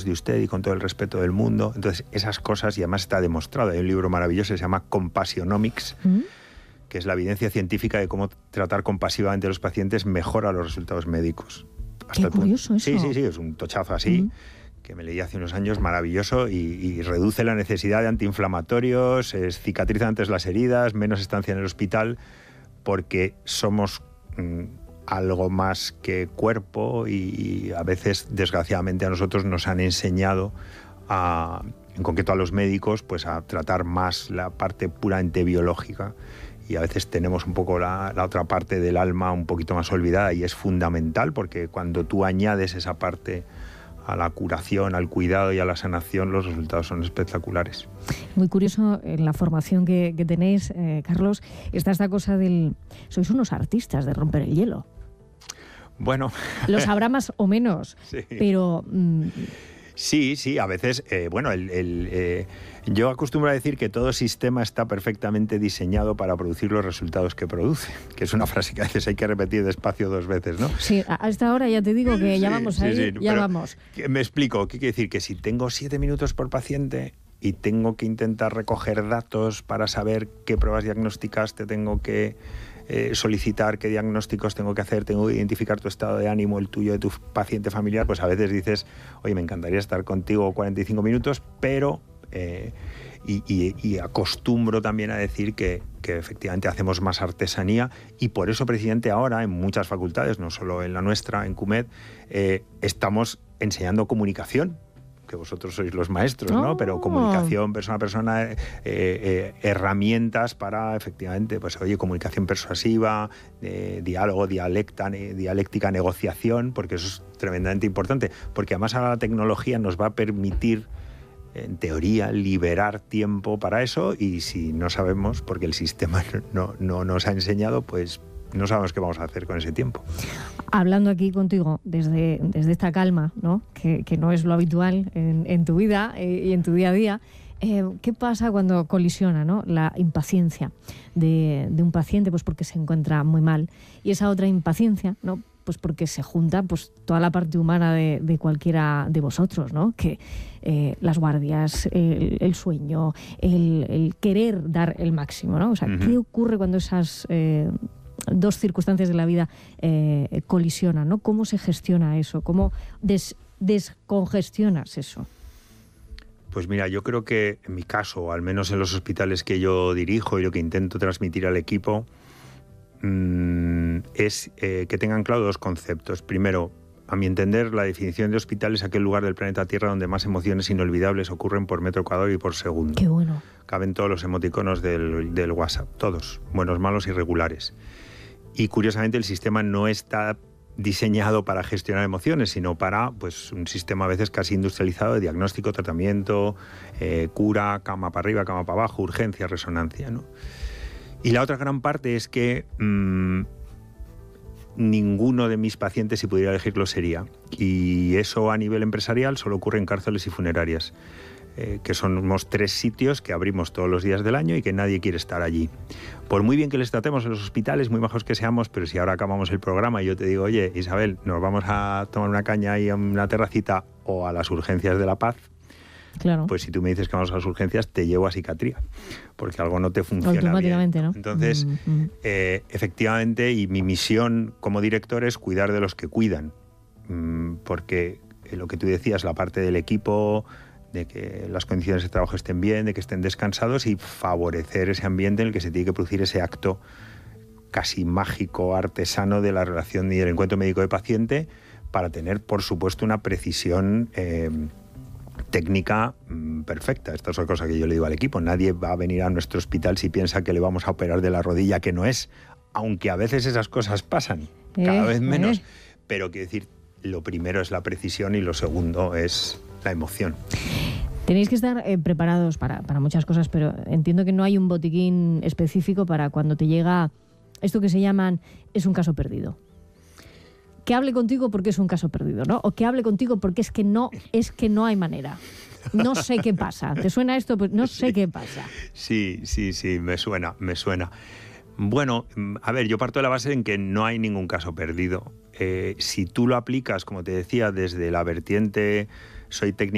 de usted y con todo el respeto del mundo. Entonces, esas cosas, y además está demostrado, hay un libro maravilloso que se llama Compassionomics, que es la evidencia científica de cómo tratar compasivamente a los pacientes mejora los resultados médicos. Qué curioso eso. Sí, es un tochazo así, que me leí hace unos años, maravilloso, y reduce la necesidad de antiinflamatorios, cicatriza antes las heridas, menos estancia en el hospital, porque somos algo más que cuerpo y a veces, desgraciadamente, a nosotros nos han enseñado en concreto a los médicos, pues a tratar más la parte puramente biológica. Y a veces tenemos un poco la otra parte del alma un poquito más olvidada, y es fundamental porque cuando tú añades esa parte a la curación, al cuidado y a la sanación, los resultados son espectaculares. Muy curioso, en la formación que tenéis, Carlos, está esta cosa del... Sois unos artistas de romper el hielo. Bueno... Los habrá más o menos, sí. Pero... Sí, a veces, yo acostumbro a decir que todo sistema está perfectamente diseñado para producir los resultados que produce, que es una frase que a veces hay que repetir despacio 2 veces, ¿no? Sí, a esta hora ya te digo que ya vamos ahí, ya vamos. Me explico, ¿qué quiere decir? Que si tengo 7 minutos por paciente y tengo que intentar recoger datos para saber qué pruebas diagnósticas te tengo que solicitar, qué diagnósticos tengo que hacer, tengo que identificar tu estado de ánimo, el tuyo, de tu paciente familiar, pues a veces dices, oye, me encantaría estar contigo 45 minutos, pero... Y acostumbro también a decir que efectivamente hacemos más artesanía, y por eso precisamente ahora en muchas facultades, no solo en la nuestra, en CUMED, estamos enseñando comunicación, que vosotros sois los maestros, ¿no? Pero comunicación persona a persona, herramientas para, efectivamente, pues oye, comunicación persuasiva, diálogo, dialéctica, negociación, porque eso es tremendamente importante, porque además ahora la tecnología nos va a permitir, en teoría, liberar tiempo para eso, y si no sabemos, porque el sistema no nos ha enseñado, pues no sabemos qué vamos a hacer con ese tiempo. Hablando aquí contigo desde esta calma, ¿no? Que no es lo habitual en tu vida y en tu día a día, ¿qué pasa cuando colisiona, ¿no? La impaciencia de un paciente, pues porque se encuentra muy mal, y esa otra impaciencia, ¿no? Pues porque se junta pues toda la parte humana de cualquiera de vosotros, ¿no? Que las guardias, el sueño, el querer dar el máximo, ¿no? O sea, ¿qué ocurre cuando esas 2 circunstancias de la vida colisionan, ¿no? ¿Cómo se gestiona eso? ¿Cómo descongestionas eso? Pues mira, yo creo que en mi caso, o al menos en los hospitales que yo dirijo y lo que intento transmitir al equipo, es que tengan claro 2 conceptos. Primero, a mi entender, la definición de hospital es aquel lugar del planeta Tierra donde más emociones inolvidables ocurren por metro cuadrado y por segundo. ¡Qué bueno! Caben todos los emoticonos del WhatsApp, todos, buenos, malos y regulares. Y curiosamente el sistema no está diseñado para gestionar emociones, sino para pues un sistema a veces casi industrializado de diagnóstico, tratamiento, cura, cama para arriba, cama para abajo, urgencia, resonancia, ¿no? Y la otra gran parte es que ninguno de mis pacientes, si pudiera elegirlo, sería. Y eso a nivel empresarial solo ocurre en cárceles y funerarias, que somos 3 sitios que abrimos todos los días del año y que nadie quiere estar allí. Por muy bien que les tratemos en los hospitales, muy majos que seamos, pero si ahora acabamos el programa y yo te digo, oye, Isabel, nos vamos a tomar una caña ahí en una terracita o a las urgencias de La Paz, claro, pues si tú me dices que vamos a las urgencias, te llevo a psiquiatría, porque algo no te funciona automáticamente, bien. ¿no? Entonces, efectivamente, y mi misión como director es cuidar de los que cuidan, porque lo que tú decías, la parte del equipo, de que las condiciones de trabajo estén bien, de que estén descansados, y favorecer ese ambiente en el que se tiene que producir ese acto casi mágico, artesano de la relación y del encuentro médico de paciente, para tener, por supuesto, una precisión técnica perfecta. Esta es otra cosa que yo le digo al equipo. Nadie va a venir a nuestro hospital si piensa que le vamos a operar de la rodilla, que no es, aunque a veces esas cosas pasan, cada vez menos. Pero quiero decir, lo primero es la precisión y lo segundo es la emoción. Tenéis que estar preparados para muchas cosas, pero entiendo que no hay un botiquín específico para cuando te llega esto que se llaman es un caso perdido. Que hable contigo porque es un caso perdido, ¿no? O que hable contigo porque es que no hay manera. No sé qué pasa. ¿Te suena esto? Pues no sé qué pasa. Sí, me suena. Bueno, a ver, yo parto de la base en que no hay ningún caso perdido. Si tú lo aplicas, como te decía, desde la vertiente soy técnico